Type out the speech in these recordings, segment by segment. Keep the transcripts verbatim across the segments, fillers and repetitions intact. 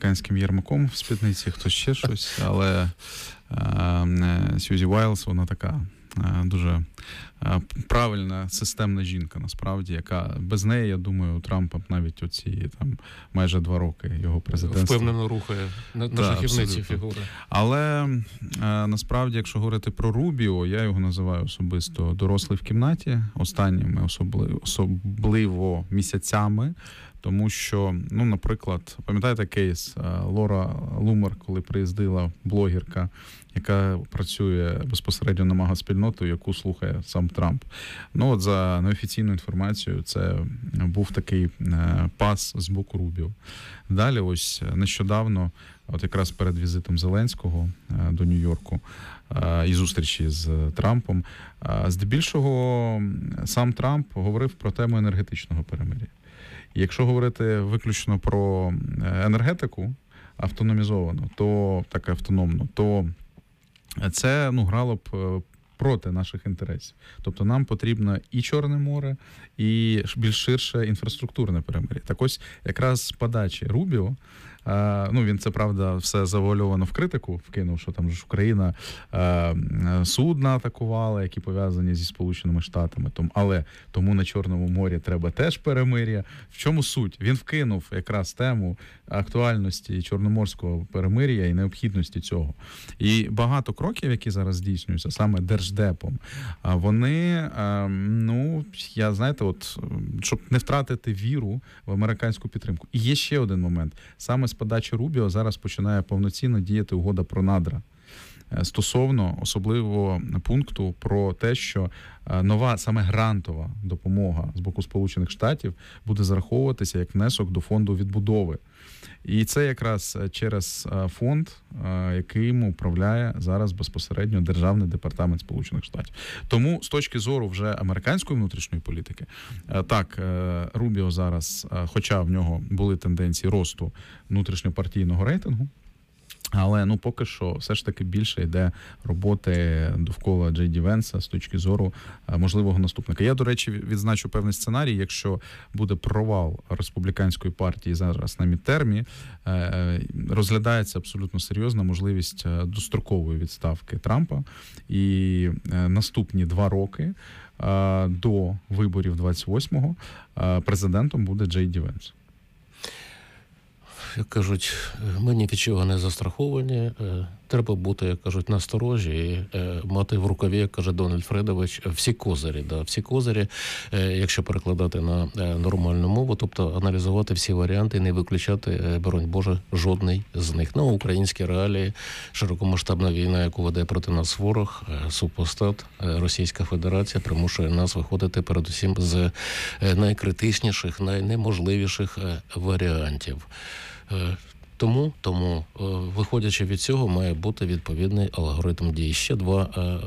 республіканським Єрмаком в спідниці, хтось ще щось, але Сьюзі Вайлз, вона така дуже правильна, системна жінка, насправді, яка без неї, я думаю, у Трампа навіть оці там майже два роки його президентства. Впевнено рухає на, на шахівниці фігури. Але насправді, якщо говорити про Рубіо, я його називаю особисто дорослий в кімнаті, останніми особливо, особливо місяцями, тому що, ну, наприклад, пам'ятаєте кейс Лора Лумер, коли приїздила блогерка, яка працює безпосередньо на мага-спільноту, яку слухає сам Трамп. Ну, от за неофіційною інформацією, це був такий пас з боку Рубіо. Далі, ось нещодавно, от якраз перед візитом Зеленського до Нью-Йорку і зустрічі з Трампом, здебільшого сам Трамп говорив про тему енергетичного перемир'я. І якщо говорити виключно про енергетику автономізовано, то так автономно, то це, ну, грало б проти наших інтересів. Тобто нам потрібно і Чорне море, і більш ширше інфраструктурне перемир'я. Так ось якраз з подачі Рубіо, Uh, ну, він, це, правда, все завуальовано в критику вкинув, що там ж Україна uh, судна атакувала, які пов'язані зі Сполученими Штатами. Тому, але тому на Чорному морі треба теж перемир'я. В чому суть? Він вкинув якраз тему актуальності чорноморського перемир'я і необхідності цього. І багато кроків, які зараз здійснюються саме Держдепом, вони, uh, ну, я, знаєте, от, щоб не втратити віру в американську підтримку. І є ще один момент. Саме з подачі Рубіо зараз починає повноцінно діяти угода про надра. Стосовно особливо пункту про те, що нова саме грантова допомога з боку Сполучених Штатів буде зараховуватися як внесок до фонду відбудови. І це якраз через фонд, яким управляє зараз безпосередньо Державний департамент Сполучених Штатів. Тому з точки зору вже американської внутрішньої політики, так, Рубіо зараз, хоча в нього були тенденції росту внутрішньопартійного рейтингу, але, ну, поки що все ж таки більше йде роботи довкола Джей Ді Венса з точки зору можливого наступника. Я, до речі, відзначу певний сценарій, якщо буде провал республіканської партії зараз на мідтермі, розглядається абсолютно серйозна можливість дострокової відставки Трампа, і наступні два роки до виборів двадцять восьмого президентом буде Джей Ді Венс. Як кажуть, ми ні від чого не застраховані, треба бути, як кажуть, насторожі і мати в рукаві, як каже Дональд Фредович, всі козирі. Да, всі козирі, якщо перекладати на нормальну мову, тобто аналізувати всі варіанти і не виключати, боронь Боже, жодний з них. На українські реалії, широкомасштабна війна, яку веде проти нас ворог, супостат, Російська Федерація примушує нас виходити передусім з найкритичніших, найнеможливіших варіантів. Тому, тому, виходячи від цього, має бути відповідний алгоритм дій. Ще два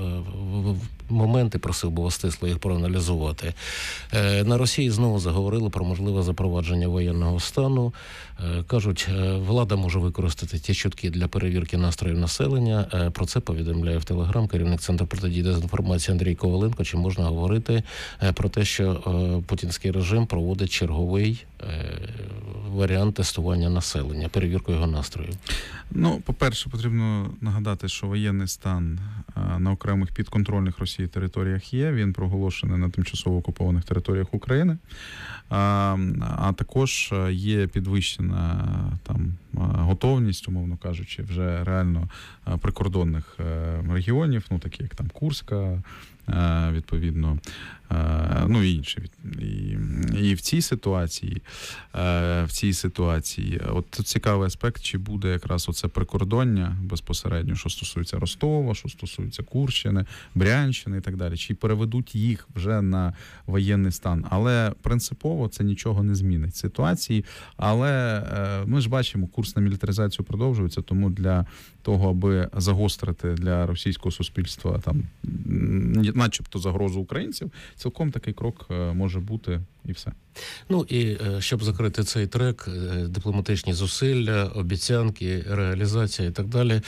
моменти, просив би вас стисло їх проаналізувати. На Росії знову заговорили про можливе запровадження воєнного стану. Кажуть, влада може використати ті чутки для перевірки настроїв населення. Про це повідомляє в Телеграм керівник Центру протидії дезінформації Андрій Коваленко. Чи можна говорити про те, що путінський режим проводить черговий варіант тестування населення, перевірку його настроїв? Ну, по-перше, потрібно нагадати, що воєнний стан на окремих підконтрольних Росії територіях є. Він проголошений на тимчасово окупованих територіях України. А, а також є підвищена там готовність, умовно кажучи, вже реально прикордонних регіонів, ну такі як там Курська, відповідно, ну і інші. І, і в цій ситуації, в цій ситуації, от цікавий аспект, чи буде якраз оце прикордоння безпосередньо, що стосується Ростова, що стосується Курщини, Брянщини і так далі, чи переведуть їх вже на воєнний стан. Але принципово це нічого не змінить ситуації, але ми ж бачимо, курс на мілітаризацію продовжується, тому для того, аби загострити для російського суспільства там начебто загрозу українців, цілком такий крок може бути і все. Ну і щоб закрити цей трек, дипломатичні зусилля, обіцянки, реалізація і так далі.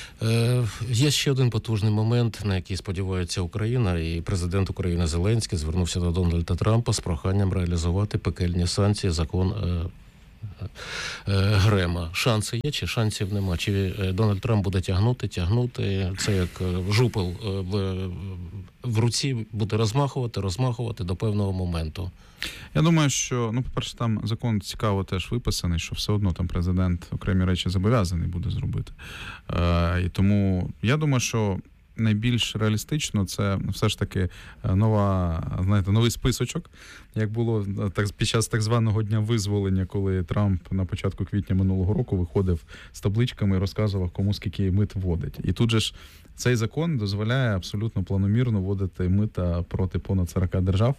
Є ще один потужний момент, на який сподівається Україна, і президент України Зеленський звернувся до Дональда Трампа з проханням реалізувати пекельні санкції, закон Грема. Шанси є чи шансів нема? Чи Дональд Трамп буде тягнути, тягнути? Це як жупел в, в руці буде розмахувати, розмахувати до певного моменту. Я думаю, що, ну, по-перше, там закон цікаво теж виписаний, що все одно там президент окремі речі зобов'язаний буде зробити. Е, і тому я думаю, що найбільш реалістично це все ж таки нова, знаєте, новий списочок, як було так під час так званого дня визволення, коли Трамп на початку квітня минулого року виходив з табличками і розказував, кому скільки мит вводить. І тут же ж цей закон дозволяє абсолютно планомірно вводити мита проти понад сорока держав,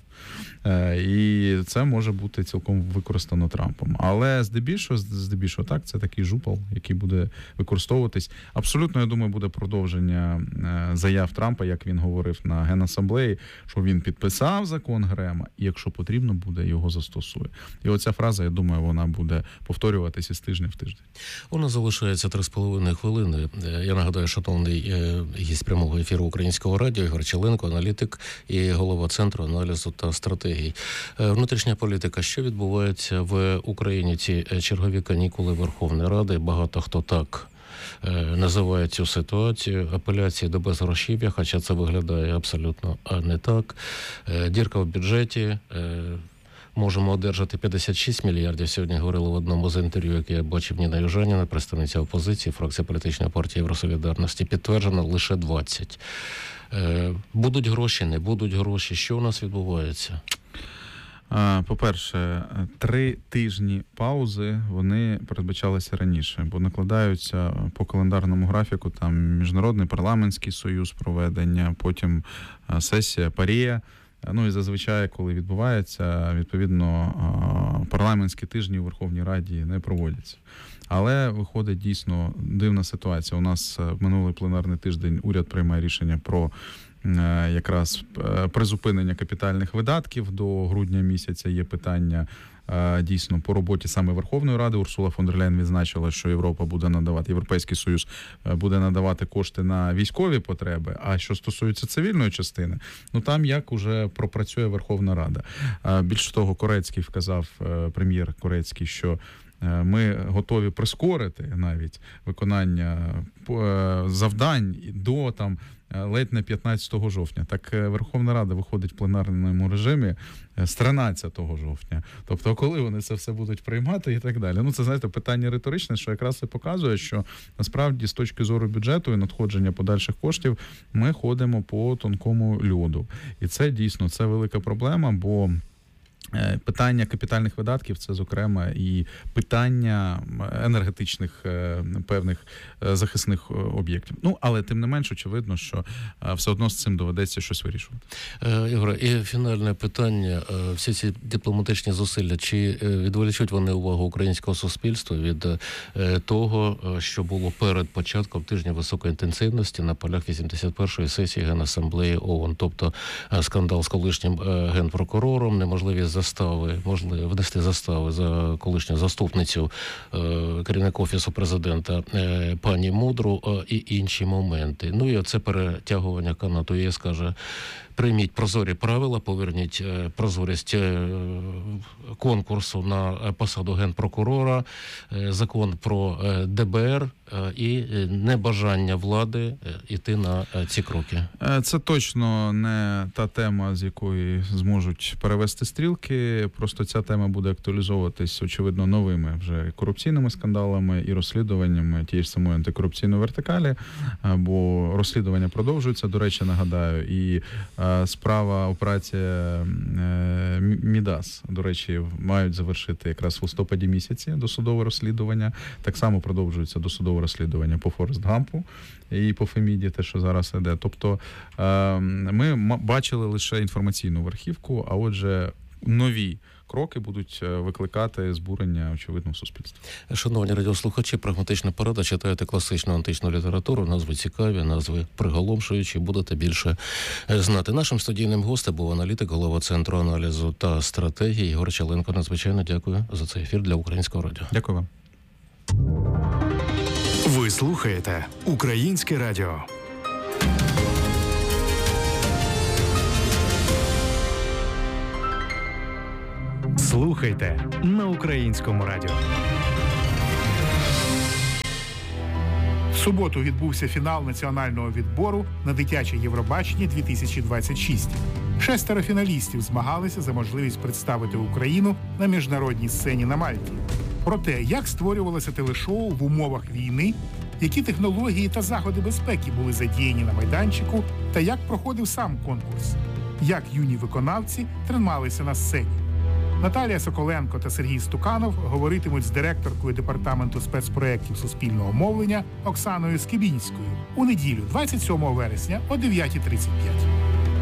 і це може бути цілком використано Трампом. Але здебільшого, здебільшого так, це такий жупал, який буде використовуватись. Абсолютно, я думаю, буде продовження заяв Трампа, як він говорив на Генасамблеї, що він підписав закон Грема, і якщо потрібно буде, його застосує. І оця фраза, я думаю, вона буде повторюватись із тижня в тиждень. У нас залишається три з половиною хвилини. Я нагадаю, шановний гість прямого ефіру Українського радіо Ігор Чаленко, аналітик і голова Центру аналізу та стратегій. Внутрішня політика. Що відбувається в Україні? Ці чергові канікули Верховної Ради. Багато хто так називає цю ситуацію апеляції до безгрошів'я, хоча це виглядає абсолютно не так. Дірка в бюджеті. Можемо одержати п'ятдесят шість мільярдів. Сьогодні говорили в одному з інтерв'ю, яке я бачив, Ніна Южаніна, представниця опозиції, фракція політичної партії Євросолідарності, підтверджено лише двадцять. Будуть гроші, не будуть гроші. Що у нас відбувається? По-перше, три тижні паузи, вони передбачалися раніше, бо накладаються по календарному графіку там Міжнародний парламентський союз проведення, потім сесія ПАРЄ. Ну і зазвичай, коли відбувається, відповідно, парламентські тижні у Верховній Раді не проводяться. Але виходить дійсно дивна ситуація. У нас минулий пленарний тиждень уряд приймає рішення про якраз призупинення капітальних видатків до грудня місяця. Є питання дійсно по роботі саме Верховної Ради. Урсула фон дер Ляєн відзначила, що Європа буде надавати, Європейський Союз буде надавати кошти на військові потреби. А що стосується цивільної частини, ну там як уже пропрацює Верховна Рада. Більше того, Корецький вказав, прем'єр Корецький, що ми готові прискорити навіть виконання завдань до там ледь не п'ятнадцятого жовтня. Так Верховна Рада виходить в пленарному режимі з тринадцятого жовтня. Тобто, коли вони це все будуть приймати і так далі. Ну, це, знаєте, питання риторичне, що якраз це показує, що насправді з точки зору бюджету і надходження подальших коштів ми ходимо по тонкому льоду. І це дійсно, це велика проблема, бо питання капітальних видатків – це, зокрема, і питання енергетичних певних захисних об'єктів. Ну, але, тим не менш, очевидно, що все одно з цим доведеться щось вирішувати. Ігоре, і фінальне питання. Всі ці дипломатичні зусилля, чи відволічуть вони увагу українського суспільства від того, що було перед початком тижня високої інтенсивності на полях вісімдесят першої сесії Генасамблеї ООН? Тобто скандал з колишнім генпрокурором, неможливість застави, можливо, внести застави за колишню заступницю е, керівника Офісу президента е, пані Мудру е, і інші моменти. Ну і оце перетягування канату. ЄС каже, прийміть прозорі правила, поверніть е, прозорість е, конкурсу на посаду генпрокурора, е, закон про е, ДБР е, і небажання влади йти на е, ці кроки. Це точно не та тема, з якої зможуть перевести стрілки. Просто ця тема буде актуалізовуватись, очевидно, новими вже корупційними скандалами і розслідуваннями тієї ж самої антикорупційної вертикалі, бо розслідування продовжується, до речі, нагадаю, і справа, операція Мідас, до речі, мають завершити якраз в листопаді місяці досудове розслідування. Так само продовжується досудове розслідування по Форест Гампу і по Феміді, те, що зараз іде. Тобто ми бачили лише інформаційну верхівку, а отже, нові кроки будуть викликати збурення, очевидно, в суспільстві. Шановні радіослухачі, прагматична порада. Читаєте класичну античну літературу, назви цікаві, назви приголомшуючі, будете більше знати. Нашим студійним гостем був аналітик, голова Центру аналізу та стратегії Ігор Чаленко. Надзвичайно дякую за цей ефір для Українського радіо. Дякую вам. Ви слухаєте Українське радіо. Слухайте на Українському радіо. В суботу відбувся фінал національного відбору на дитяче Євробачення дві тисячі двадцять шість. Шестеро фіналістів змагалися за можливість представити Україну на міжнародній сцені на Мальті. Про те, як створювалося телешоу в умовах війни, які технології та заходи безпеки були задіяні на майданчику, та як проходив сам конкурс, як юні виконавці трималися на сцені. Наталія Соколенко та Сергій Стуканов говоритимуть з директоркою департаменту спецпроєктів суспільного мовлення Оксаною Скибінською у неділю, двадцять сьомого вересня о дев'ятій тридцять п'ять.